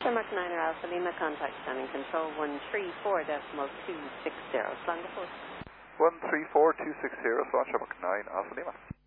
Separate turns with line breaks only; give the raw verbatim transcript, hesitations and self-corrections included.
Shamrock niner Alpha Lima, contact standing control one three four decimal two six zero. Slangaport.
one three four two six zero, Swan Shamrock nine Alpha Lima.